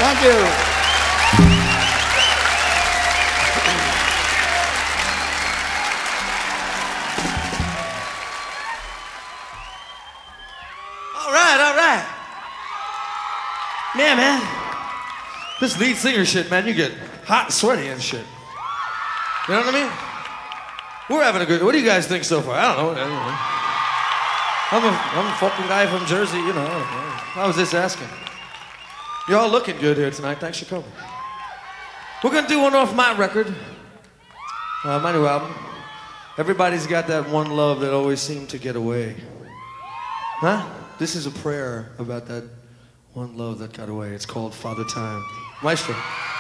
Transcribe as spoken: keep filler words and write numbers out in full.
Thank you. All right, all right. Yeah, man. This lead singer shit, man, you get hot and sweaty and shit. You know what I mean? We're having a good, what do you guys think so far? I don't know. I don't know. I'm a, I'm a fucking guy from Jersey, you know. I was just asking. You're all looking good here tonight. Thanks for coming. We're gonna do one off my record, uh, my new album. Everybody's got that one love that always seemed to get away. Huh? This is a prayer about that one love that got away. It's called Father Time. Maestro.